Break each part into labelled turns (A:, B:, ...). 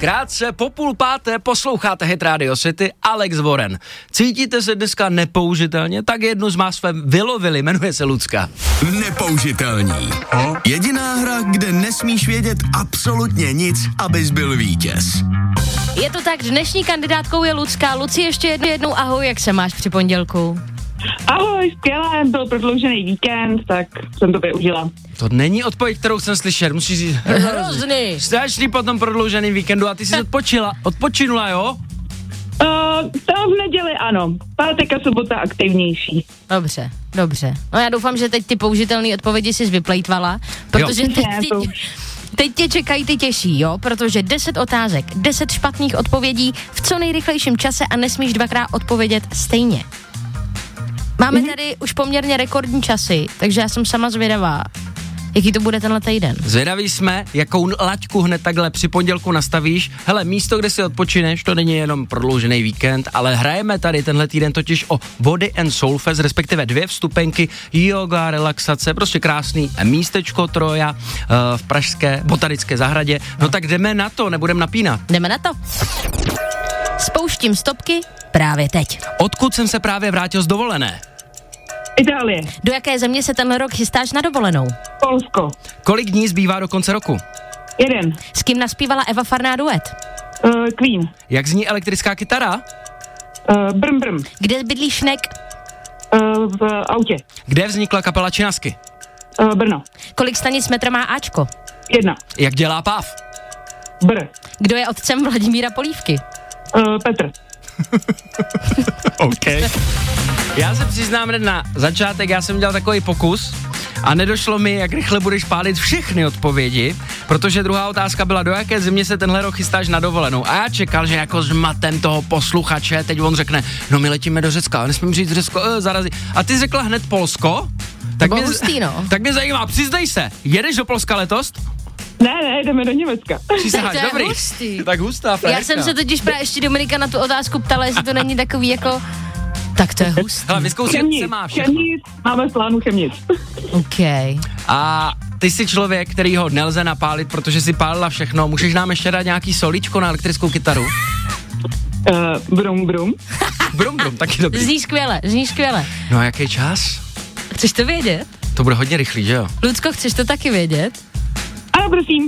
A: krátce po 4:30 posloucháte Hit Radio City, Alex Warren. Cítíte se dneska nepoužitelně? Tak jednu z vás jsme vylovili, jmenuje se Lucka.
B: Nepoužitelní. Jediná hra, kde nesmíš vědět absolutně nic, abys byl vítěz.
C: Je to tak, dnešní kandidátkou je Lucka. Luci, ještě jednou ahoj, jak se máš při pondělku?
D: Ahoj, skvělé, byl prodloužený víkend, tak jsem to využila.
A: To není odpověď, kterou jsem slyšet, musíš říct.
C: Hrozný.
A: Strašný po tom prodlouženým víkendu a ty jsi odpočinula, jo?
D: To v neděli ano, pátek a sobota aktivnější.
C: Dobře. No já doufám, že teď ty použitelné odpovědi jsi vyplejtvala, protože teď tě čekají ty těžší, jo? Protože 10 otázek, 10 špatných odpovědí v co nejrychlejším čase a nesmíš dvakrát odpovědět stejně. Máme tady už poměrně rekordní časy, takže já jsem sama zvědavá, jaký to bude tenhle týden.
A: Zvědaví jsme, jakou laťku hned takhle při pondělku nastavíš. Hele, místo, kde si odpočineš, to není jenom prodloužený víkend, ale hrajeme tady tenhle týden totiž o Body and Soul Fest, respektive 2 vstupenky, yoga, relaxace, prostě krásný místečko Troja v pražské botanické zahradě. No tak jdeme na to, nebudem napínat.
C: Jdeme na to. Spouštím stopky právě teď.
A: Odkud jsem se právě vrátil z dovolené?
D: Itálie.
C: Do jaké země se tenhle rok chystáš na dovolenou?
D: Polsko.
A: Kolik dní zbývá do konce roku?
D: 1.
C: S kým naspívala Eva Farná duet?
D: Queen.
A: Jak zní elektrická kytara?
D: Brm brm.
C: Kde bydlí Šnek?
D: V autě.
A: Kde vznikla kapela Činasky?
D: Brno.
C: Kolik stanic metra má Ačko?
D: 1.
A: Jak dělá páv?
D: Br.
C: Kdo je otcem Vladimíra Polívky?
D: Petr.
A: OK. Já se přiznám hned na začátek, já jsem dělal takový pokus a nedošlo mi, jak rychle budeš pálit všechny odpovědi, protože druhá otázka byla, do jaké země se tenhle rok chystáš na dovolenou. A já čekal, že jako zmatem toho posluchače, teď on řekne, no my letíme do Řecka, ale nesmím říct Řecko, zarazí. A ty řekla hned Polsko? Tak mě zajímá, přizdej se, jedeš do Polska letos?
D: Ne, jdeme do Německa.
A: Přísaháš, dobrý.
C: Hustý.
A: Tak hustá frajerka.
C: Já jsem se totiž právě ještě Dominika na tu otázku ptala, jestli to není takový jako... Tak to je hustý.
A: Hele, vyzkoušet se má všechno.
D: Chemnit, máme v plánu chemnit.
C: OK.
A: A ty jsi člověk, který ho nelze napálit, protože si pálila všechno. Můžeš nám ještě dát nějaký solíčko na elektrickou kytaru?
D: Brum brum.
A: Brum brum, taky dobrý.
C: Zní skvěle.
A: No a jaký čas?
C: Chceš to vědět?
A: To bude hodně rychlý, že jo?
C: Lucko, chceš to taky vědět?
D: Ano, prosím.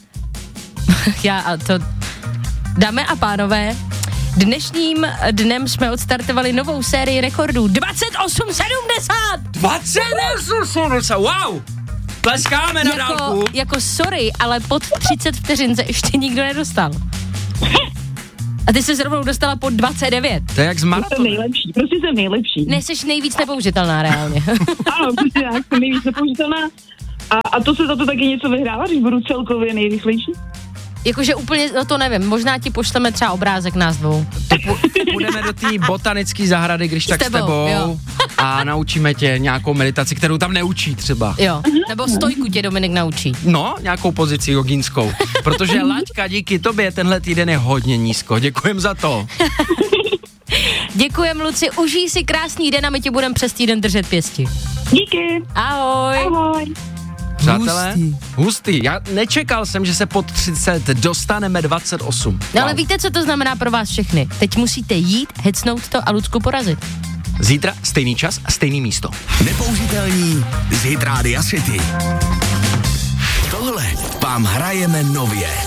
C: Dámy a pánové, dnešním dnem jsme odstartovali novou sérii rekordů 28,70!
A: 28,70, wow! Tleskáme na dálku.
C: Jako sorry, ale pod 30 vteřin se ještě nikdo nedostal. A ty se zrovna dostala pod 29.
A: To je jak z maratonu.
D: Prostě jsem nejlepší.
C: Ne, jsi nejvíc nepoužitelná reálně.
D: Ano, prostě já jsem nejvíc nepoužitelná. A to se za to taky něco vyhrává, když budu celkově nejrychlejší?
C: Jakože úplně, no to nevím, možná ti pošleme třeba obrázek nás dvou.
A: Půjdeme do té botanické zahrady, když tak s tebou
C: jo.
A: A naučíme tě nějakou meditaci, kterou tam neučí třeba.
C: Jo, nebo stojku tě Dominik naučí.
A: No, nějakou pozici jogínskou, protože laťka díky tobě tenhle týden je hodně nízko, děkujem za to.
C: Děkujem, Luci, užij si krásný den a my tě budeme přes týden držet pěsti.
D: Díky.
C: Ahoj.
D: Ahoj.
A: Přátelé, hustý. Já nečekal jsem, že se pod 30 dostaneme 28.
C: No ale víte, co to znamená pro vás všechny? Teď musíte jít, hecnout to a Lucku porazit.
A: Zítra stejný čas a stejný místo.
B: Nepoužitelní z Hit Radio City. Tohle vám hrajeme nově.